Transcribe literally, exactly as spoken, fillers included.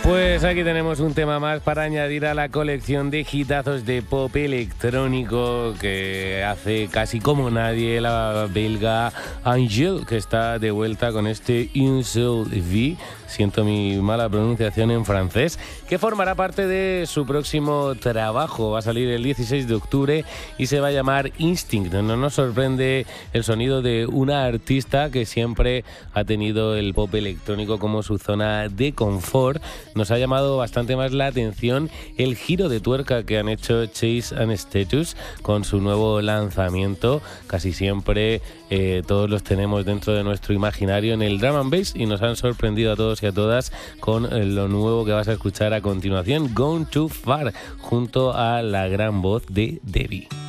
Pues aquí tenemos un tema más para añadir a la colección de hitazos de pop electrónico que hace casi como nadie la belga Angèle, que está de vuelta con este Un Seul Vie, siento mi mala pronunciación en francés, que formará parte de su próximo trabajo. Va a salir el dieciséis de octubre y se va a llamar Instinct. No nos sorprende el sonido de una artista que siempre ha tenido el pop electrónico como su zona de confort. Nos ha llamado bastante más la atención el giro de tuerca que han hecho Chase and Status con su nuevo lanzamiento. Casi siempre eh, todos los tenemos dentro de nuestro imaginario en el drum and bass y nos han sorprendido a todos y a todas con eh, lo nuevo que vas a escuchar a continuación, Gone Too Far, junto a la gran voz de Debbie.